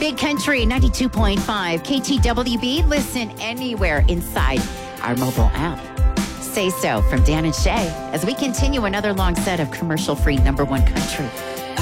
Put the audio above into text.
Big Country 92.5 KTWB. Listen anywhere inside our mobile app. Say So from Dan and Shay as we continue another long set of commercial-free number one country.